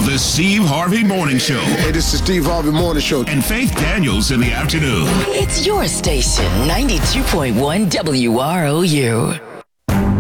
of the Steve Harvey Morning Show. Hey, this is Steve Harvey Morning Show. And Faith Daniels in the afternoon. It's your station, 92.1 WROU.